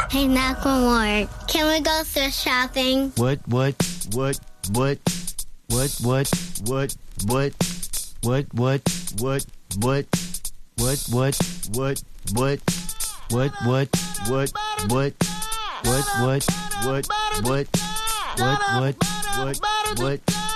Hey, Macklemore, can we go thrift shopping? What? What?